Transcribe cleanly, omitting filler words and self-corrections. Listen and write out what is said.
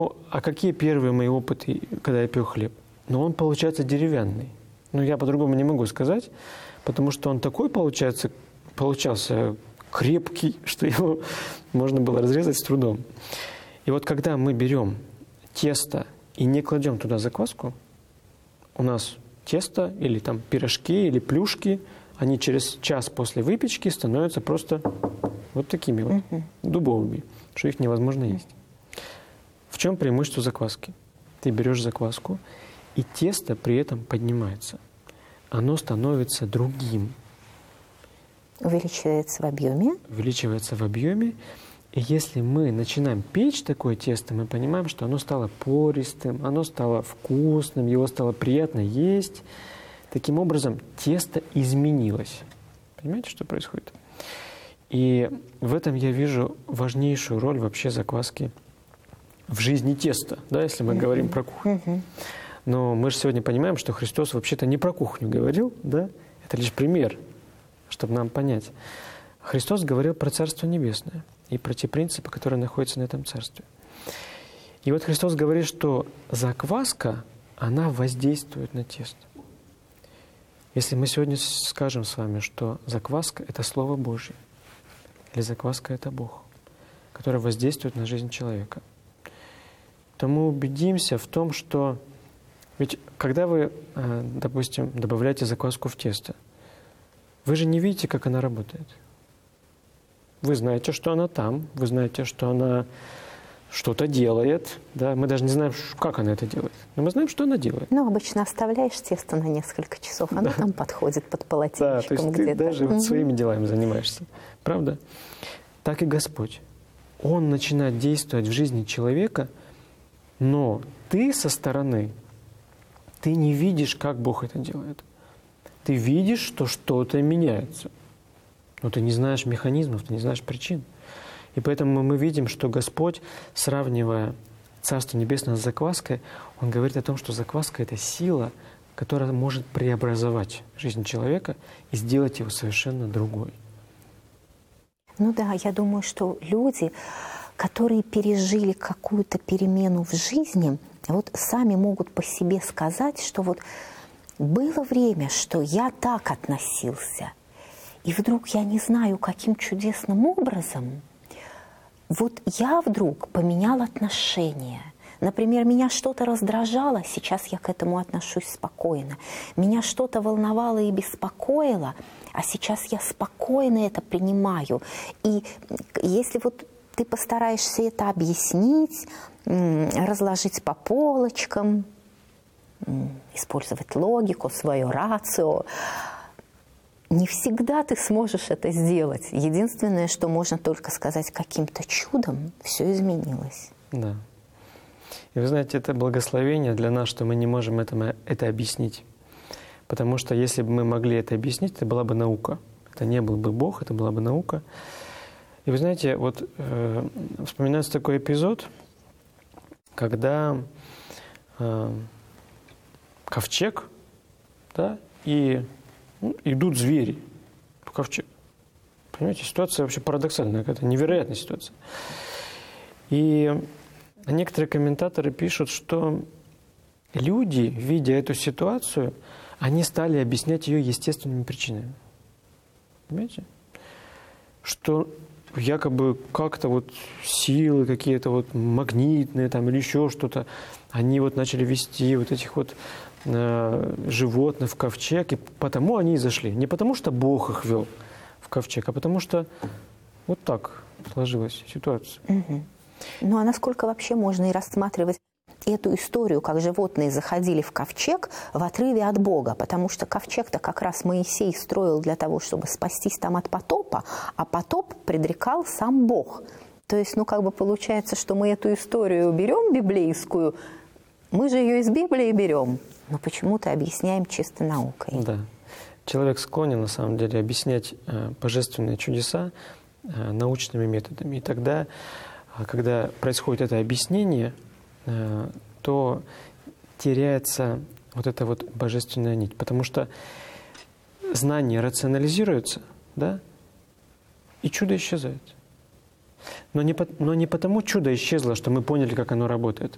А какие первые мои опыты, когда я пек хлеб? Ну, он получается деревянный. Ну, я по-другому не могу сказать, потому что он такой получался крепкий, что его можно было разрезать с трудом. И вот когда мы берем тесто и не кладем туда закваску, у нас тесто или там пирожки или плюшки, они через час после выпечки становятся просто вот такими вот дубовыми, что их невозможно есть. В чем преимущество закваски? Ты берешь закваску, и тесто при этом поднимается. Оно становится другим. Увеличивается в объеме. Увеличивается в объеме. И если мы начинаем печь такое тесто, мы понимаем, что оно стало пористым, оно стало вкусным, его стало приятно есть. Таким образом, тесто изменилось. Понимаете, что происходит? И в этом я вижу важнейшую роль вообще закваски в жизни теста, да, если мы говорим про кухню. Но мы же сегодня понимаем, что Христос вообще-то не про кухню говорил, да? Это лишь пример, чтобы нам понять. Христос говорил про Царство Небесное и про те принципы, которые находятся на этом Царстве. И вот Христос говорит, что закваска, она воздействует на тесто. Если мы сегодня скажем с вами, что закваска – это Слово Божье, или закваска – это Бог, который воздействует на жизнь человека, то мы убедимся в том, что ведь когда вы, допустим, добавляете закваску в тесто, вы же не видите, как она работает. Вы знаете, что она там, вы знаете, что она что-то делает. Да? Мы даже не знаем, как она это делает, но мы знаем, что она делает. Ну, обычно оставляешь тесто на несколько часов, оно там подходит под полотенчиком да, то есть где-то. Ты даже вот своими делами занимаешься. Правда? Так и Господь. Он начинает действовать в жизни человека, но ты со стороны, ты не видишь, как Бог это делает. Ты видишь, что что-то меняется. Но ты не знаешь механизмов, ты не знаешь причин. И поэтому мы видим, что Господь, сравнивая Царство Небесное с закваской, Он говорит о том, что закваска – это сила, которая может преобразовать жизнь человека и сделать его совершенно другой. Ну да, я думаю, что люди, которые пережили какую-то перемену в жизни, вот сами могут по себе сказать, что вот было время, что я так относился, и вдруг я не знаю, каким чудесным образом, вот я вдруг поменял отношение. Например, меня что-то раздражало, сейчас я к этому отношусь спокойно. Меня что-то волновало и беспокоило, а сейчас я спокойно это принимаю. И если вот ты постараешься это объяснить, разложить по полочкам, использовать логику, свое рацио, не всегда ты сможешь это сделать. Единственное, что можно только сказать, каким-то чудом все изменилось. Да. И вы знаете, это благословение для нас, что мы не можем это объяснить. Потому что если бы мы могли это объяснить, это была бы наука. Это не был бы Бог, это была бы наука. И вы знаете, вот вспоминается такой эпизод, когда ковчег, да, и идут звери в ковчег. Понимаете, ситуация вообще парадоксальная, какая-то невероятная ситуация. И некоторые комментаторы пишут, что люди, видя эту ситуацию, они стали объяснять ее естественными причинами. Понимаете? Что якобы как-то вот силы какие-то вот магнитные там или еще что-то, они вот начали вести вот этих вот животных в ковчег, и потому они и зашли. Не потому что Бог их вел в ковчег, а потому что вот так сложилась ситуация. Угу. Ну а насколько вообще можно и рассматривать эту историю, как животные заходили в ковчег в отрыве от Бога? Потому что ковчег-то как раз Моисей строил для того, чтобы спастись там от потопа, а потоп предрекал сам Бог. То есть, ну как бы получается, что мы эту историю берем библейскую, мы же ее из Библии берем, но почему-то объясняем чисто наукой. Да. Человек склонен, на самом деле, объяснять божественные чудеса научными методами. И тогда, когда происходит это объяснение, то теряется вот эта вот божественная нить. Потому что знание рационализируется, да, и чудо исчезает. Но не потому чудо исчезло, что мы поняли, как оно работает,